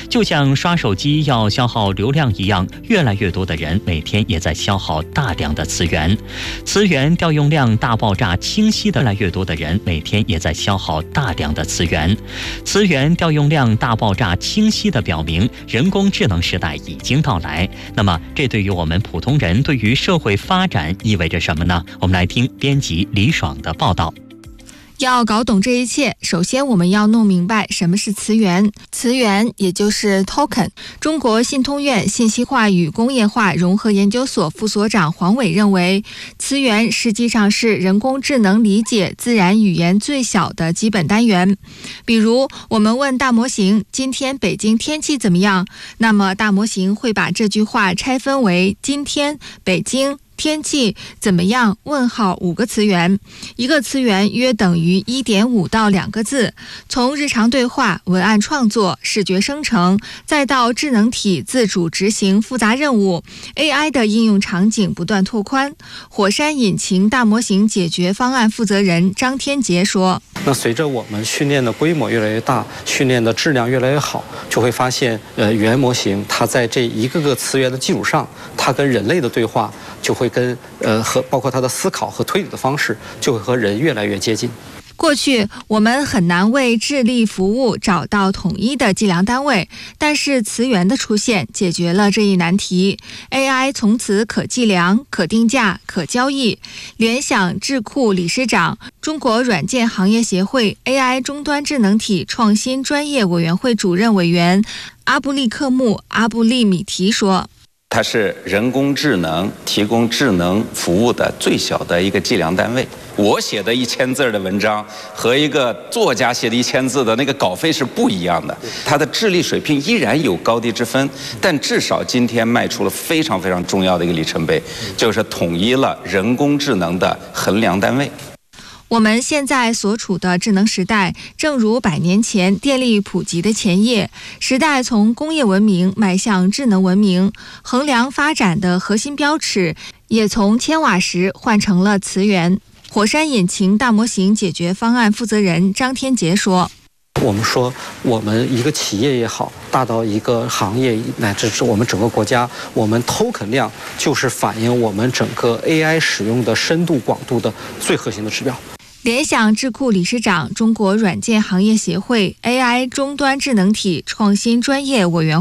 就像刷手机要消耗流量一样，越来越多的人每天也在消耗大量的资源。资源调用量大爆炸清晰的越来越多的人每天也在消耗大量的资源。资源调用量大爆炸清晰地表明，人工智能时代已经到来。那么，这对于我们普通人，对于社会发展意味着什么呢？我们来听编辑李爽的报道。 要搞懂这一切，首先我们要弄明白什么是词源。词源也就是 token。中国信通院信息化与工业化融合研究所副所长黄伟认为，词源实际上是人工智能理解自然语言最小的基本单元。比如，我们问大模型今天北京天气怎么样，那么大模型会把这句话拆分为今天、北京、天气怎么样？问号5个词源，一个词源约等于 1.5 到2个字。从日常对话、文案创作、视觉生成，再到智能体自主执行复杂任务 ，AI 的应用场景不断拓宽。火山引擎大模型解决方案负责人张天杰说：“ 那随着我们训练的规模越来越大，训练的质量越来越好，就会发现，语言模型它在这一个个词源的基础上，它跟人类的对话就会和包括它的思考和推理的方式，就会和人越来越接近。 过去我们很难为智力服务找到统一的计量单位，但是词源的出现解决了这一难题。AI 从此可计量、可定价、可交易。联想智库理事长、中国软件行业协会 AI 终端智能体创新专业委员会主任委员阿布利克木阿布利米提说：“ 它是人工智能提供智能服务的最小的一个计量单位。我写的1000字的文章和一个作家写的1000字的那个稿费是不一样的。它的智力水平依然有高低之分，但至少今天迈出了非常非常重要的一个里程碑，就是统一了人工智能的衡量单位。” 我们现在所处的智能时代，正如100年前电力普及的前夜，时代从工业文明迈向智能文明，衡量发展的核心标尺也从千瓦时换成了词源。火山引擎大模型解决方案负责人张天杰说：“ 我们说，我们一个企业也好，大到一个行业，乃至是我们整个国家，我们 token 量就是反映我们整个 AI 使用的深度广度的最核心的指标。” 联想智库理事长、中国软件行业协会 AI 终端智能体创新专业委员